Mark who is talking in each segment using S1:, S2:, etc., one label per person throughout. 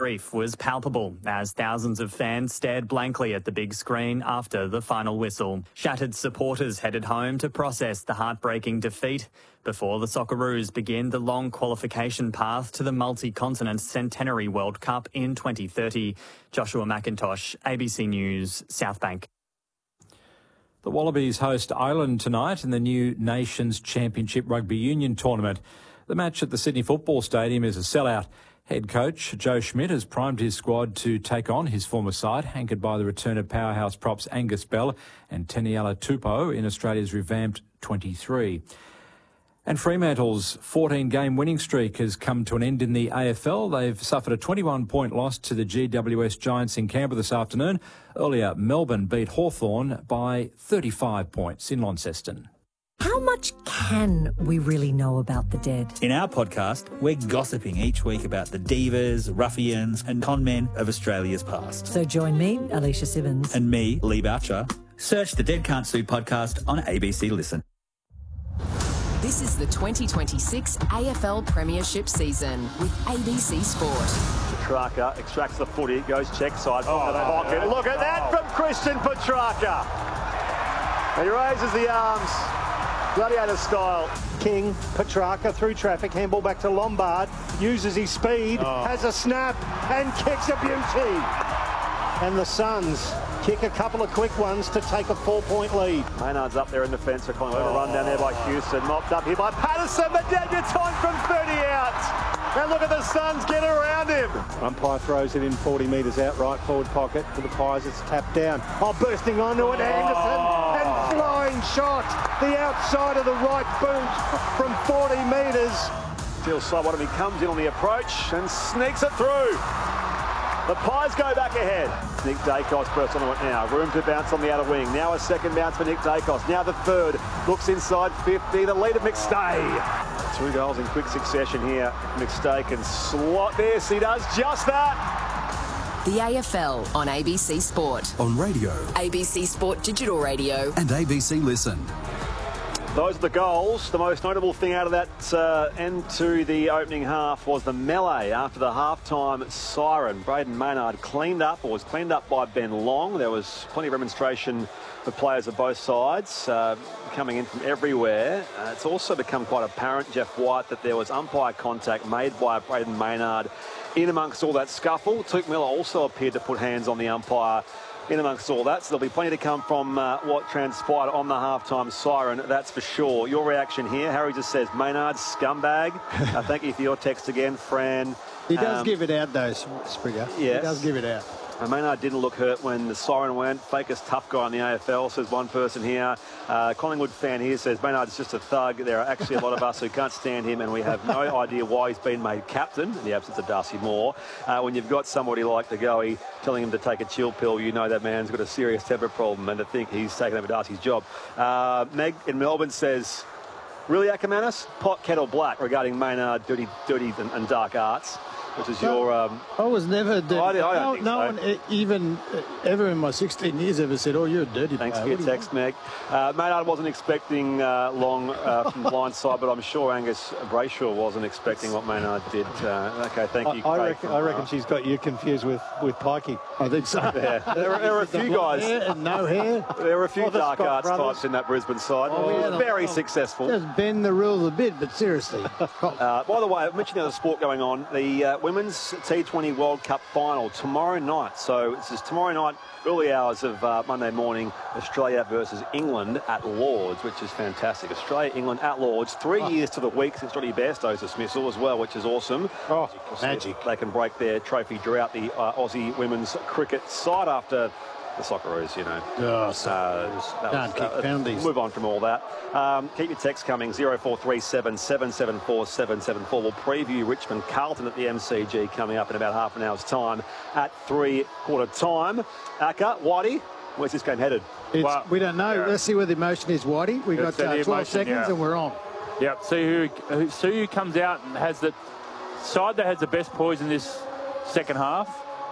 S1: grief was palpable as thousands of fans stared blankly at the big screen after the final whistle. Shattered supporters headed home to process the heartbreaking defeat before the Socceroos begin the long qualification path to the multi-continent Centenary World Cup in 2030. Joshua McIntosh, ABC News, Southbank.
S2: The Wallabies host Ireland tonight in the new Nations Championship Rugby Union tournament. The match at the Sydney Football Stadium is a sellout. Head coach Joe Schmidt has primed his squad to take on his former side, anchored by the return of powerhouse props Angus Bell and Taniela Tupou in Australia's revamped 23. And Fremantle's 14-game winning streak has come to an end in the AFL. They've suffered a 21-point loss to the GWS Giants in Canberra this afternoon. Earlier, Melbourne beat Hawthorn by 35 points in Launceston.
S3: How much can we really know about the dead?
S4: In our podcast, we're gossiping each week about the divas, ruffians and conmen of Australia's past.
S3: So join me, Alicia Simmons.
S4: And me, Lee Boucher. Search the Dead Can't Sue podcast on ABC Listen.
S5: This is the 2026 AFL Premiership season with ABC Sport.
S6: Petrarca extracts the footy, goes check side, pocket. Look at that from Christian Petrarca. He raises the arms. Gladiator style. King, Petrarca through traffic, handball back to Lombard, uses his speed, has a snap and kicks a beauty. And the Suns kick a couple of quick ones to take a 4-point lead. Maynard's up there in the fence for Collingwood. A run down there by Houston, mopped up here by Patterson, but debutant from 30 out. And look at the Suns get around him. Umpire throws it in 40 metres out, right forward pocket for the Pies. It's tapped down. Bursting onto it, Anderson, and flying shot. The outside of the right boot from 40 metres. Steals side bottom, he comes in on the approach and sneaks it through. The Pies go back ahead. Nick Dacos bursts onto it now. Room to bounce on the outer wing. Now a second bounce for Nick Dacos. Now the third. Looks inside 50. The lead of McStay. 2 goals in quick succession here. McStay can slot this. He does just that.
S5: The AFL on ABC Sport.
S7: On radio.
S5: ABC Sport Digital Radio.
S7: And ABC Listen.
S6: Those are the goals. The most notable thing out of that end to the opening half was the melee after the halftime siren. Braden Maynard was cleaned up by Ben Long. There was plenty of remonstration of players of both sides coming in from everywhere. It's also become quite apparent, Jeff White, that there was umpire contact made by Braden Maynard in amongst all that scuffle. Tuke Miller also appeared to put hands on the umpire in amongst all that, so there'll be plenty to come from what transpired on the halftime siren, that's for sure. Your reaction here, Harry just says, Maynard, scumbag. Thank you for your text again, Fran.
S8: He does give it out though, Springer. Yes. He does give it out.
S6: Maynard didn't look hurt when the siren went. Fakest tough guy in the AFL, says one person here. Collingwood fan here says Maynard's just a thug. There are actually a lot of us who can't stand him, and we have no idea why he's been made captain in the absence of Darcy Moore. When you've got somebody like De Goey telling him to take a chill pill, you know that man's got a serious temper problem, and to think he's taken over Darcy's job. Meg in Melbourne says, really, Ackermanis? Pot, kettle, black regarding Maynard, dirty and dark arts. Which is your...
S8: I was never dirty.
S6: I don't think
S8: no
S6: so.
S8: one even ever in my 16 years ever said, oh, you're a dirty
S6: Thanks
S8: player.
S6: for your text, Meg. Maynard wasn't expecting long from the blind side, but I'm sure Angus Brayshaw wasn't expecting what Maynard did. Okay, thank you, Craig.
S9: I reckon she's got you confused with Pikey.
S8: I think so.
S6: Yeah. There are a few guys...
S8: Hair and no hair.
S6: There were a few dark
S9: Scott
S6: arts
S9: brothers.
S6: types in that Brisbane side. Very successful.
S8: Just bend the rules a bit, but seriously.
S6: By the way, I mentioned the other sport going on. The Women's T20 World Cup final tomorrow night. So this is tomorrow night, early hours of Monday morning, Australia versus England at Lords, which is fantastic. Australia, England at Lords. 3 years to the week since Johnny Bairstow's dismissal as well, which is awesome.
S9: Oh, magic.
S6: They can break their trophy drought, the Aussie women's cricket side, after the Socceroos, you know.
S8: Can't kick penalties.
S6: Move on from all that. Keep your texts coming, 0437 774 774. We'll preview Richmond Carlton at the MCG coming up in about half an hour's time at 3/4 time. Akka, Whitey, where's this game headed?
S8: We don't know. Let's see where the emotion is, Whitey. We've got 12 seconds and we're on.
S10: Yep, see who comes out and has the side that has the best poise in this second half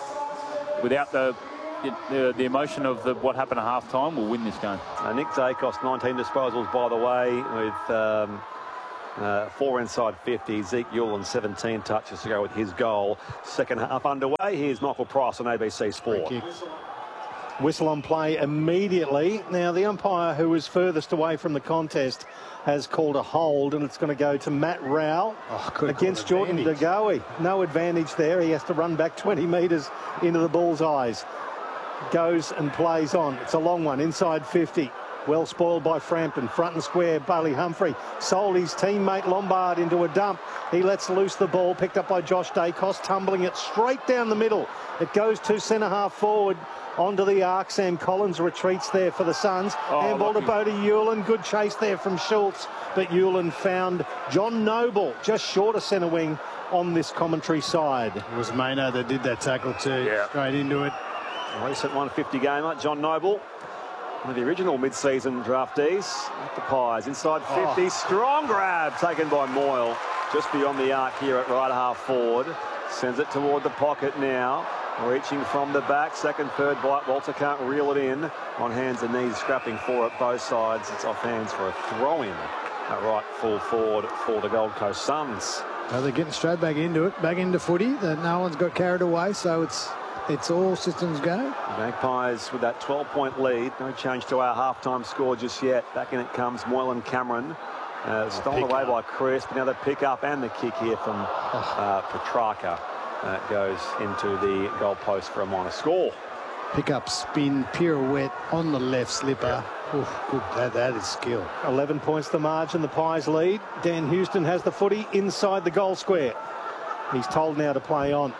S10: without the emotion of what happened at half-time will win this game.
S6: Nick Dacos, 19 disposals, by the way, with 4 inside 50. Zeke Ewell 17 touches to go with his goal. Second half underway. Here's Michael Price on ABC Sport.
S9: Whistle on play immediately. Now, the umpire who was furthest away from the contest has called a hold, and it's going to go to Matt Rowell against Jordan De Goey. No advantage there. He has to run back 20 metres into the bullseyes. Goes and plays on. It's a long one, inside 50. Well spoiled by Frampton. Front and square, Bailey Humphrey sold his teammate Lombard into a dump. He lets loose the ball, picked up by Josh Dacos, tumbling it straight down the middle. It goes to centre-half forward onto the arc. Sam Collins retreats there for the Suns. Handball to Bodie Hewlin. Good chase there from Schultz, but Hewlin found John Noble just short of centre wing on this commentary side.
S8: It was Maynard that did that tackle too. Straight into it.
S6: A recent 150 gamer, John Noble. One of the original mid-season draftees at the Pies. Inside 50, strong grab taken by Moyle. Just beyond the arc here at right half forward. Sends it toward the pocket now. Reaching from the back, second, third bite. Walter can't reel it in. On hands and knees, scrapping for it both sides. It's off hands for a throw-in at right full forward for the Gold Coast Suns.
S8: Well, they're getting straight back into it, back into footy. No one's got carried away, so it's all systems go.
S6: The Magpies with that 12-point lead. No change to our halftime score just yet. Back in it comes Moylan Cameron. Stolen away by Chris. Another pick up and the kick here from Petrarca. Goes into the goal post for a minor score.
S8: Pick up, spin, pirouette on the left slipper. Oof, good. That is skill.
S9: 11 points the margin. The Pies lead. Dan Houston has the footy inside the goal square. He's told now to play on.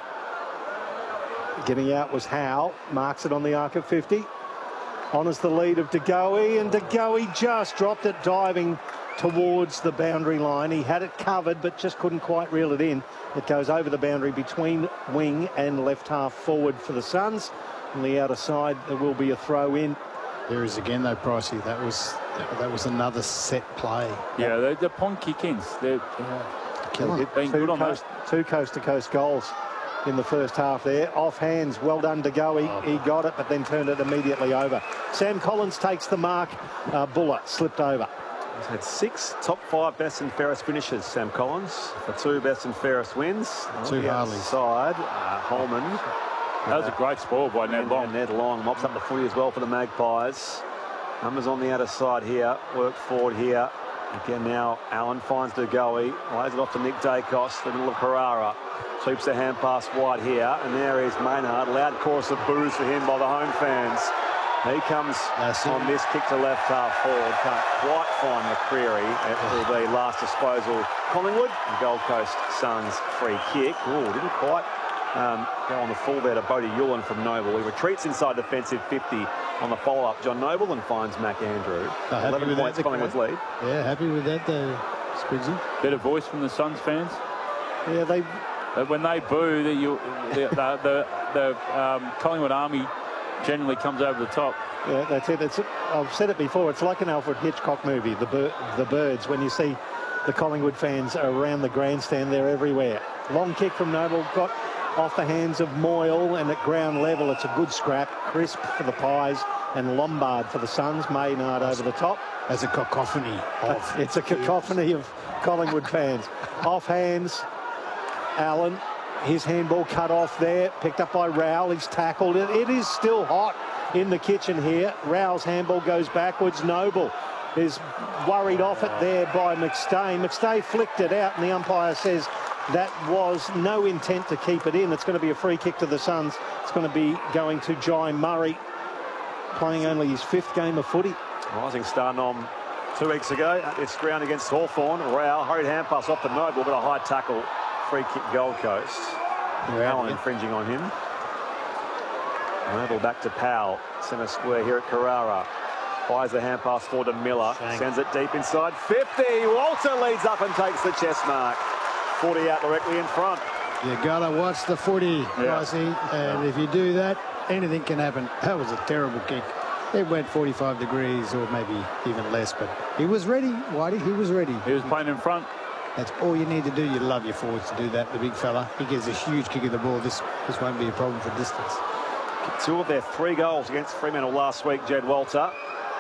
S9: Getting out was Howe. Marks it on the arc of 50. Honours the lead of De Goey, and De Goey just dropped it diving towards the boundary line. He had it covered but just couldn't quite reel it in. It goes over the boundary between wing and left half forward for the Suns. On the outer side there will be a throw in.
S8: There is again though, Pricey. That was another set play.
S10: Yeah, the pond kick-ins. They're been good on that.
S9: Two coast-to-coast goals in the first half there. Off hands, well done De Goey. He got it but then turned it immediately over. Sam Collins takes the mark. Buller slipped over.
S6: He's had 6 top 5 best and fairest finishes, Sam Collins, for 2 best and fairest wins.
S8: 2 Harleys.
S6: Side, Holman.
S10: That was a great spoil by Ned Long.
S6: Ned Long mops up the footy as well for the Magpies. Numbers on the outer side here. Work forward here. Again now, Allen finds De Goey. Lays it off to Nick Dacos, the middle of Carrara. Sweeps a hand pass wide here. And there is Maynard. Loud chorus of boos for him by the home fans. He comes on this kick to left half forward. Can't quite find McCreary. It will be last disposal. Collingwood, and Gold Coast Suns free kick. Ooh, didn't quite go on the full there to Bodie Hewlin from Noble. He retreats inside defensive 50 on the follow-up. John Noble and finds Mac Andrew. 11 points, Collingwood's lead.
S8: Yeah, happy with that though, Squidzy.
S10: Better voice from the Suns fans.
S9: Yeah,
S10: when they boo, the Collingwood Army generally comes over the top.
S9: Yeah, that's it. I've said it before. It's like an Alfred Hitchcock movie, The Birds. When you see the Collingwood fans around the grandstand, they're everywhere. Long kick from Noble, got off the hands of Moyle, and at ground level, it's a good scrap. Crisp for the Pies and Lombard for the Suns. Maynard over the top.
S8: As a cacophony.
S9: It's a cacophony of Collingwood fans. Off hands, Allen. His handball cut off there, picked up by Rowell. He's tackled it. It is still hot in the kitchen here. Rowell's handball goes backwards. Noble is worried off it there by McStay. McStay flicked it out, and the umpire says that was no intent to keep it in. It's going to be a free kick to the Suns. It's going to be going to Jai Murray, playing only his 5th game of footy.
S6: Rising star nom 2 weeks ago at this ground against Hawthorn. Rowell, hurried hand pass off to Noble, but a high tackle. Free kick Gold Coast. Allen infringing on him. Noble back to Powell. Centre square here at Carrara. Fires the hand pass forward to Miller. Sends it deep inside 50. Walter leads up and takes the chest mark. 40 out directly in front.
S8: You gotta watch the footy, Pricey. And if you do that, anything can happen. That was a terrible kick. It went 45 degrees or maybe even less, but he was ready, Whitey. He was ready.
S10: He was playing in front.
S8: That's all you need to do. You love your forwards to do that, the big fella. He gives a huge kick of the ball. This won't be a problem for distance.
S6: 2 of their 3 goals against Fremantle last week, Jed Walter.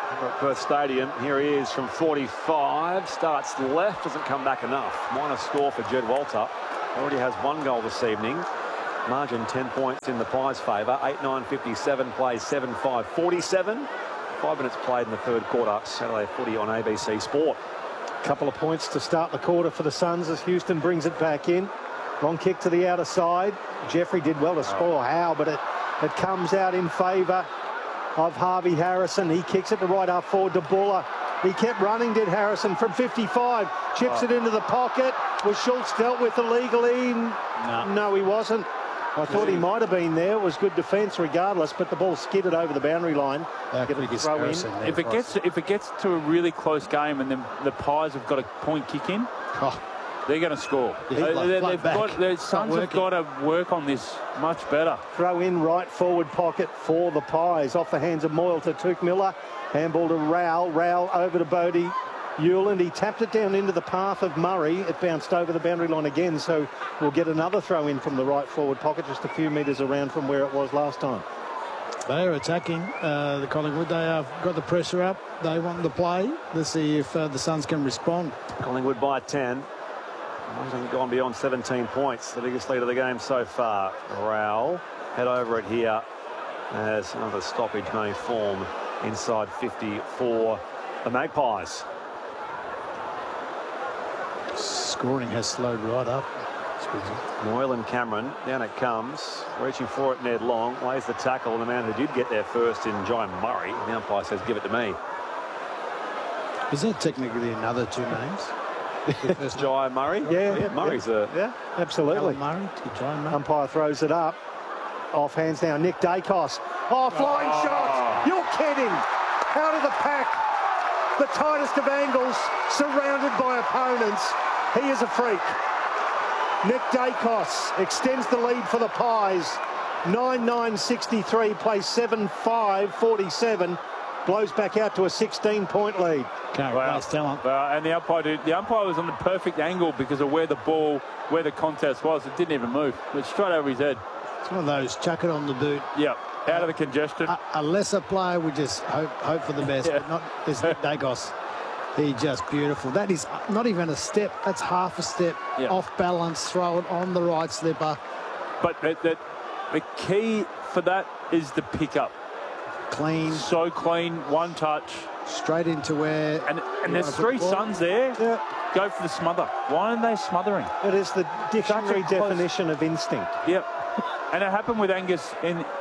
S6: at Perth Stadium. Here he is from 45. Starts left, doesn't come back enough. Minor score for Jed Walter. Already has 1 goal this evening. Margin 10 points in the Pies' favour. 8-9-57, plays 7-5, 47. 5 minutes played in the third quarter. Saturday footy on ABC Sport.
S9: Couple of points to start the quarter for the Suns as Houston brings it back in. Long kick to the outer side. Jeffrey did well to spoil Howe, but it comes out in favour of Harvey Harrison. He kicks it to right half forward to Buller. He kept running, did Harrison, from 55. Chips it into the pocket. Was Schultz dealt with illegally? No, he wasn't. I thought he might have been there. It was good defence regardless, but the ball skidded over the boundary line.
S10: If it gets to a really close game and then the Pies have got a point kick in, they're going to score. The Suns have got to work on this much better.
S9: Throw in right forward pocket for the Pies. Off the hands of Moyle to Tuke Miller. Handball to Rowell. Rowell over to Bodie Hewland. He tapped it down into the path of Murray. It bounced over the boundary line again, so we'll get another throw in from the right forward pocket, just a few metres around from where it was last time.
S8: They are attacking the Collingwood. They have got the pressure up. They want the play. Let's see if the Suns can respond.
S6: Collingwood by 10. Hasn't gone beyond 17 points. The biggest lead of the game so far. Rowell head over it here as another stoppage may form inside 50 for the Magpies.
S8: Scoring has slowed right up.
S6: Moyle and Cameron, down it comes, reaching for it. Ned Long lays the tackle, and the man who did get there first in Jai Murray. The umpire says, "Give it to me."
S8: Is that technically another 2 names?
S6: Jai Murray?
S9: Yeah,
S6: Murray's
S9: yeah, absolutely.
S8: Alan Murray to Jai Murray.
S9: Umpire throws it up. Off hands now, Nick Dacos. Oh, flying shot! You're kidding! Out of the pack. The tightest of angles, surrounded by opponents. He is a freak. Nick Dacos extends the lead for the Pies. 9-9-63, plays 7-5, 47. Blows back out to a 16-point lead.
S8: Can't replace talent.
S10: And the umpire was on the perfect angle because of where the contest was. It didn't even move. It went straight over his head.
S8: It's one of those, chuck it on the boot.
S10: Yep, out of the congestion.
S8: A lesser player would just hope for the best, but not this Nick Dacos. He just beautiful. That is not even a step. That's half a step. Off balance, throw it on the right slipper.
S10: But the key for that is the pickup.
S8: Clean.
S10: So clean, one touch.
S8: Straight into where...
S10: And there's 3 Suns there. Yeah. Go for the smother. Why aren't they smothering?
S9: It is the dictionary definition of instinct.
S10: Yep. And it happened with Angus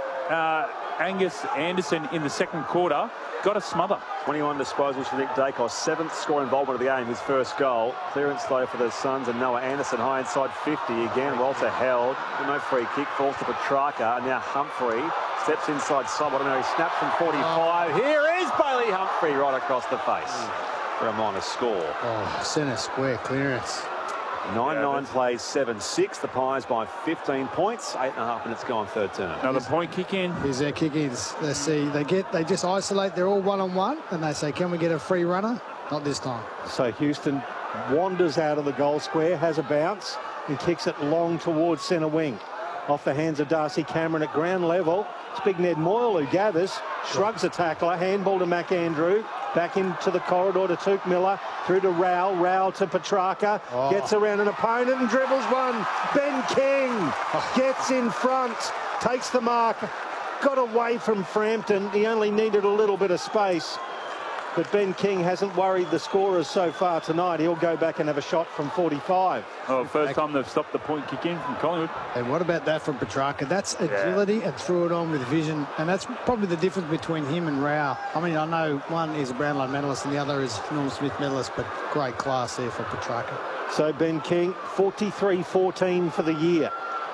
S10: Anderson in the second quarter. Got a smother. 21
S6: disposals for Nick Dacos. 7th score involvement of the game, his first goal. Clearance though for the Suns, and Noah Anderson high inside 50 again. Walter held. No free kick. Falls to Petrarca, and now Humphrey steps inside Sobbott. He snaps from 45. Here is Bailey Humphrey right across the face for a minor score.
S8: Oh, centre square clearance.
S6: 9-9 plays 7-6. The Pies by 15 points. 8.5 minutes gone, third term.
S10: Another point kick in.
S8: Here's their kick-ins. Let's see. They just isolate. They're all one-on-one, and they say, "Can we get a free runner?" Not this time.
S9: So Houston wanders out of the goal square, has a bounce, and kicks it long towards centre wing. Off the hands of Darcy Cameron at ground level. It's Big Ned Moyle who gathers, shrugs a tackler, handball to McAndrew. Back into the corridor to Tuke Miller, through to Rowell, Rowell to Petrarca, gets around an opponent and dribbles one. Ben King gets in front, takes the mark, got away from Frampton. He only needed a little bit of space. But Ben King hasn't worried the scorers so far tonight. He'll go back and have a shot from 45.
S10: Oh, first time they've stopped the point kick in from Collingwood.
S8: And what about that from Petrarca? That's agility and threw it on with vision. And that's probably the difference between him and Rao. I mean, I know one is a Brownlow medalist and the other is Norm Smith medalist, but great class there for Petrarca.
S9: So Ben King, 43-14 for the year.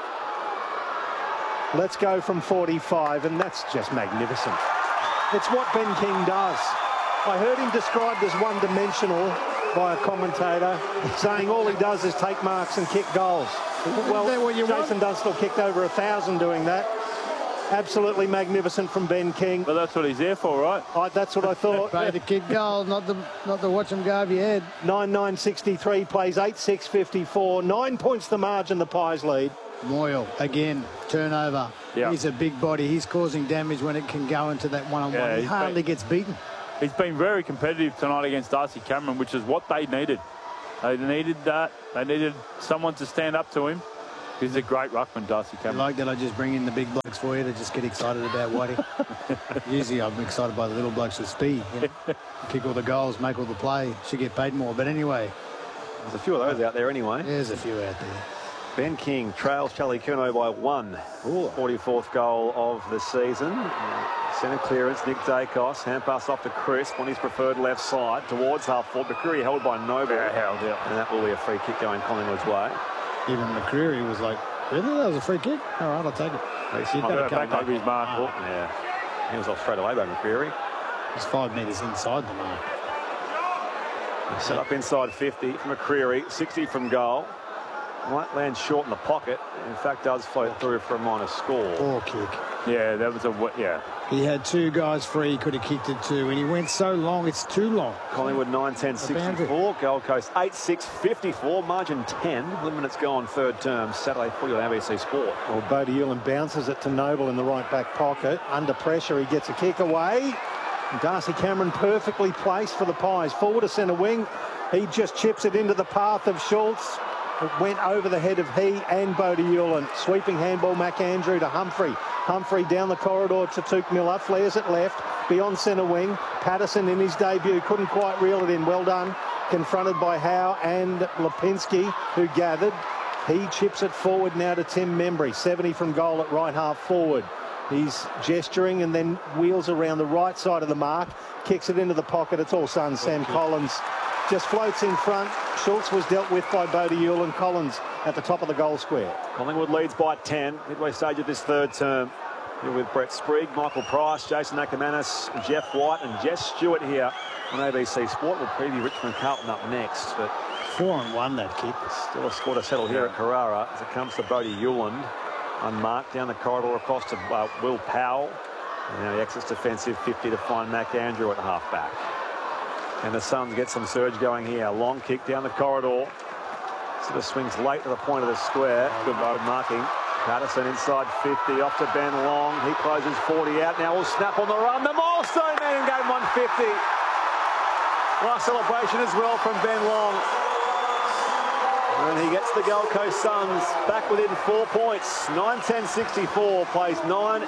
S9: Let's go from 45, and that's just magnificent. It's what Ben King does. I heard him described as one-dimensional by a commentator, saying all he does is take marks and kick goals. Well, Jason Dunstall kicked over 1,000 doing that. Absolutely magnificent from Ben King.
S10: But that's what he's there for, right?
S9: That's what I thought.
S8: Play to kick goals, not to watch him go over your head.
S9: 9-9-63, plays 8-6-54. 9 points the margin, the Pies lead.
S8: Moyle, again, turnover. He's a big body. He's causing damage when it can go into that one-on-one. He hardly gets beaten.
S10: he's been very competitive tonight against Darcy Cameron, which is what they needed. They needed that. They needed someone to stand up to him. He's a great ruckman, Darcy Cameron.
S8: You like that I just bring in the big blokes for you to just get excited about Whitey? Usually I'm excited by the little blokes with speed. You know? Kick all the goals, make all the play. Should get paid more. But anyway.
S6: There's a few of those out there anyway.
S8: There's a few out there.
S6: Ben King trails Charlie Curnow by 1. 44th goal of the season. Centre clearance, Nick Dacos. Hand pass off to Chris on his preferred left side towards half forward. McCreary held by Noble. And that will be a free kick going Collingwood's way.
S8: Even McCreary was like, really? That was a free kick? All right, I'll take it.
S10: Back over his mark.
S6: Yeah. He was off straight away by McCreary.
S8: He's 5 metres inside the mark.
S6: Set up inside 50 from McCreary, 60 from goal. Might land short in the pocket. In fact, does float through for a minor score.
S8: Poor kick.
S10: Yeah, that was a
S8: He had 2 guys free. He could have kicked it 2, and he went so long. It's too long.
S6: Collingwood 9-10-64. Gold Coast 8-6-54. Margin 10. 11 minutes gone. Third term. Saturday footy on ABC Sport.
S9: Well, Bodie Ulan bounces it to Noble in the right back pocket. Under pressure, he gets a kick away. Darcy Cameron perfectly placed for the Pies. Forward to centre wing. He just chips it into the path of Schultz. It went over the head of he and Bodie Ulan. Sweeping handball, McAndrew to Humphrey. Humphrey down the corridor to Tuke Miller. Flares it left, beyond centre wing. Patterson in his debut couldn't quite reel it in. Well done. Confronted by Howe and Lipinski, who gathered. He chips it forward now to Tim Membry. 70 from goal at right half forward. He's gesturing and then wheels around the right side of the mark. Kicks it into the pocket. It's all Suns. Sam Collins just floats in front. Schultz was dealt with by Bodie Ulan. Collins at the top of the goal square.
S6: Collingwood leads by 10. Midway stage of this third term. Here with Brett Sprigg, Michael Price, Jason Ackermanis, Jeff White and Jess Stewart here on ABC Sport. We'll preview Richmond Carlton up next. But
S8: 4-1 that kick.
S6: Still a score to settle here at Carrara as it comes to Bodie Ulan. Unmarked down the corridor across to Will Powell. And now he exits defensive 50 to find McAndrew at half-back. And the Suns get some surge going here. Long kick down the corridor. Sort of swings late to the point of the square. Good marking. Patterson inside 50, off to Ben Long. He closes 40 out. Now will snap on the run. The milestone man in game 150. Last celebration as well from Ben Long. And he gets the Gold Coast Suns back within 4 points. 9-10-64, plays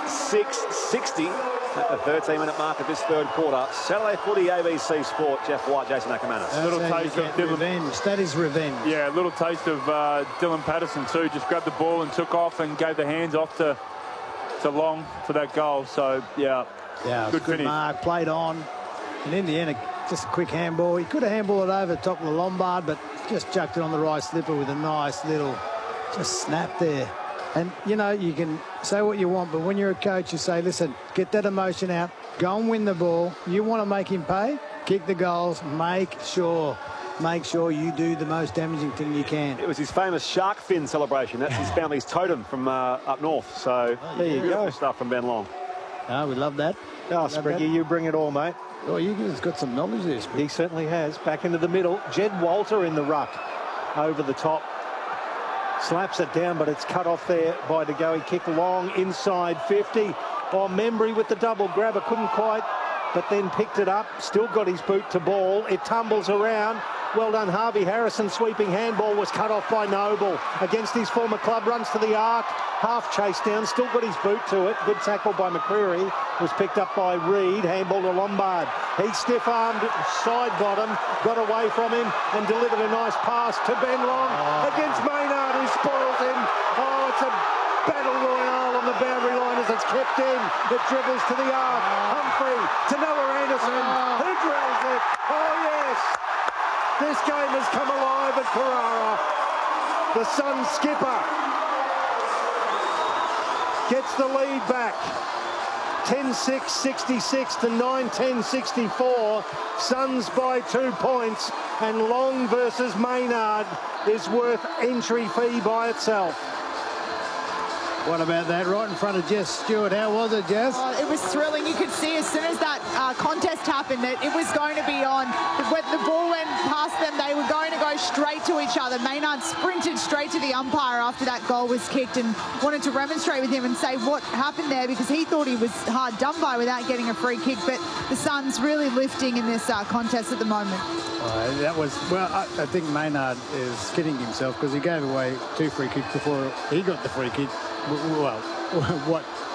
S6: 9-6-60 at the 13-minute mark of this third quarter. Saturday footy, ABC Sport. Jeff White, Jason Ackermanis.
S8: A little taste of revenge. That is revenge.
S10: Yeah, a little taste of Dylan Patterson too. Just grabbed the ball and took off and gave the hands off to Long for that goal. So, yeah, good finish.
S8: Mark, played on. And in the end, just a quick handball. He could have handballed it over the top of the Lombard, but just chucked it on the right slipper with a nice little just snap there. And, you know, you can say what you want, but when you're a coach, you say, listen, get that emotion out, go and win the ball. You want to make him pay, kick the goals, make sure you do the most damaging thing you can.
S6: It was his famous shark fin celebration. That's his family's totem from up north. So there you go. Stuff from Ben Long.
S8: Oh, we love that.
S9: Oh, Spriggy, you bring it all, mate.
S8: Oh, he's got some knowledge there, Spriggy.
S9: He certainly has. Back into the middle. Jed Walter in the ruck. Over the top. Slaps it down, but it's cut off there by De Goey. Kick long inside 50. Oh, Membry with the double grabber. Couldn't quite, but then picked it up. Still got his boot to ball. It tumbles around. Well done, Harvey Harrison. Sweeping handball was cut off by Noble. Against his former club, runs to the arc. Half chased down, still got his boot to it. Good tackle by McCreary. Was picked up by Reid. Handball to Lombard. He stiff-armed side bottom. Got away from him and delivered a nice pass to Ben Long against Maynard, who spoils him. Oh, it's a battle royale on the boundary line as it's kept in. It dribbles to the arc. Humphrey to Noah Anderson, who drills it. Oh, yes. This game has come alive at Carrara. The Suns skipper gets the lead back. 10-6-66 to 9-10-64. Suns by 2 points. And Long versus Maynard is worth entry fee by itself.
S8: What about that? Right in front of Jess Stewart. How was it, Jess?
S7: Oh, it was thrilling. You could see as soon as that contest happened that it was going to be on. When the ball went past them, they were going to go straight to each other. Maynard sprinted straight to the umpire after that goal was kicked and wanted to remonstrate with him and say what happened there, because he thought he was hard done by without getting a free kick. But the Suns really lifting in this contest at the moment.
S8: That was, well, I think Maynard is kidding himself because he gave away 2 free kicks before he got the free kick. Well, what